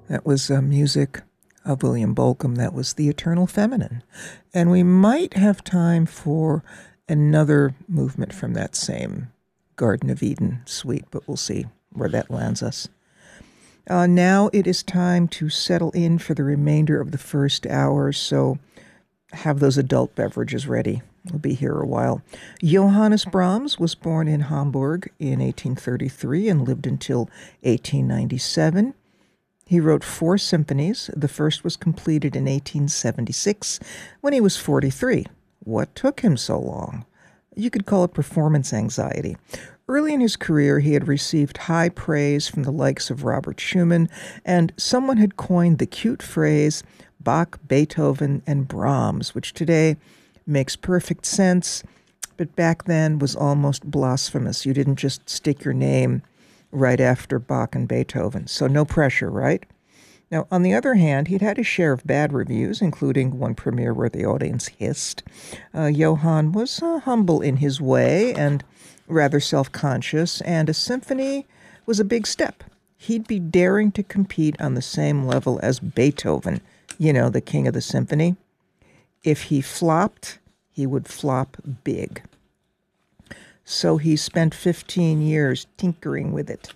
That was music of William Bolcom. That was The Eternal Feminine. And we might have time for another movement from that same Garden of Eden suite, but we'll see where that lands us. Now it is time to settle in for the remainder of the first hour, so have those adult beverages ready. We'll be here a while. Johannes Brahms was born in Hamburg in 1833 and lived until 1897. He wrote 4 symphonies. The first was completed in 1876 when he was 43. What took him so long? You could call it performance anxiety. Early in his career, he had received high praise from the likes of Robert Schumann, and someone had coined the cute phrase Bach, Beethoven, and Brahms, which today makes perfect sense, but back then was almost blasphemous. You didn't just stick your name right after Bach and Beethoven, so no pressure, right? Now, on the other hand, he'd had his share of bad reviews, including one premiere where the audience hissed. Johann was humble in his way and rather self-conscious, and a symphony was a big step. He'd be daring to compete on the same level as Beethoven, the king of the symphony. If he flopped, he would flop big. So he spent 15 years tinkering with it.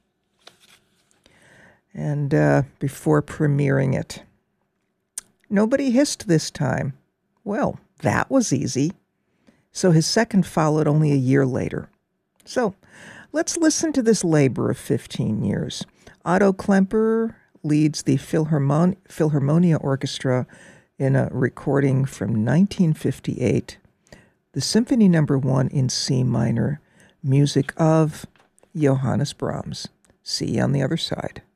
And before premiering it, nobody hissed this time. Well, that was easy. So his second followed only a year later. So let's listen to this labor of 15 years. Otto Klemperer leads the Philharmonia Orchestra in a recording from 1958, the Symphony No. 1 in C minor, music of Johannes Brahms. See you on the other side.